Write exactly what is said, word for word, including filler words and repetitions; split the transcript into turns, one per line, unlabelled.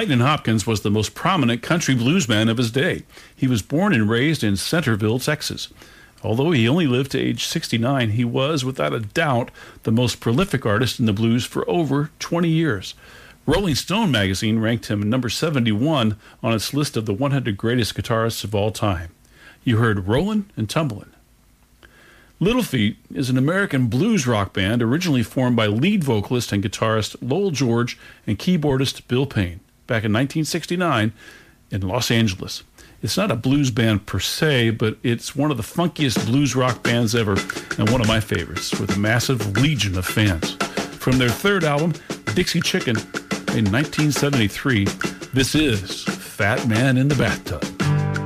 Lightnin' Hopkins was the most prominent country bluesman of his day. He was born and raised in Centerville, Texas. Although he only lived to age sixty-nine, he was, without a doubt, the most prolific artist in the blues for over twenty years. Rolling Stone magazine ranked him number seventy-one on its list of the one hundred greatest guitarists of all time. You heard Rollin' and Tumblin'. Little Feat is an American blues rock band originally formed by lead vocalist and guitarist Lowell George and keyboardist Bill Payne back in nineteen sixty-nine in Los Angeles. It's not a blues band per se, but it's one of the funkiest blues rock bands ever and one of my favorites, with a massive legion of fans. From their third album, Dixie Chicken, in nineteen seventy-three, this is Fat Man in the Bathtub.